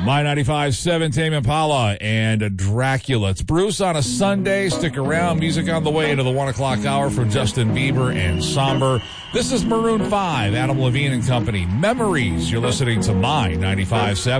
My 95.7 Tame Impala and Dracula. It's Bruce on a Sunday. Stick around. Music on the way into the 1 o'clock hour from Justin Bieber and Somber. This is Maroon 5, Adam Levine and Company. Memories. You're listening to My 95.7.